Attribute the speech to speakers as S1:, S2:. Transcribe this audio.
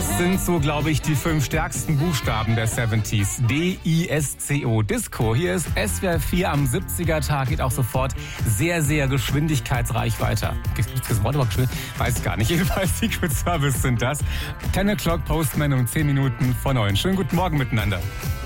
S1: Das sind so, glaube ich, die 5 stärksten Buchstaben der 70s. D-I-S-C-O. Disco. Hier ist SWR 4 am 70er-Tag. Geht auch sofort sehr, sehr geschwindigkeitsreich weiter. Gibt es das Wort überhaupt geschwind? Weiß ich gar nicht. Jedenfalls Secret Service sind das. 10 o'clock Postman um 10 Minuten vor 9. Schönen guten Morgen miteinander.